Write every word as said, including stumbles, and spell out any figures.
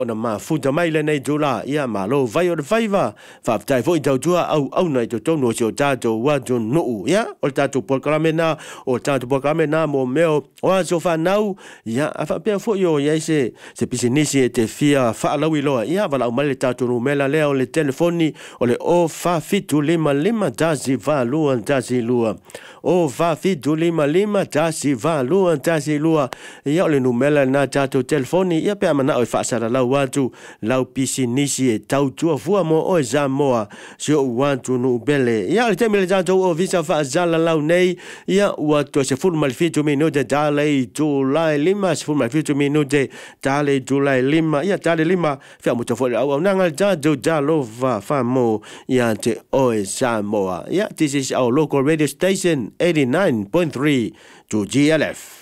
ona ma fu jamai le nei jula ia ma lo vai o faiva fa tai foi tau tua au au nei to tono so tato wa jo no ia o tato programa na o tato programa na mo meo o so fa nau ia fa pe fo yo ia se se pisinisi te fia fa la wi lo ia va la mal tato no mela le o le telefoni o le o fa fitu lima lima tazi va lua tazi lua o fa fitu lima lima tazi va lua tazi lua ia o le numela na tato telefoni ia pe mana o fa sara la watu lau pisi nisi e tau tua fua mo o za moa se o watu no bele ia le teme le tato o visa fa zala lau nei ia watu se fulu malfitu minute dale July lima se fulu malfitu minute dale July lima ia dale lima fia muto fo au nanga tato jalo va fa mo ia te o za moa ia this is our local radio station eighty-nine point three to G L F.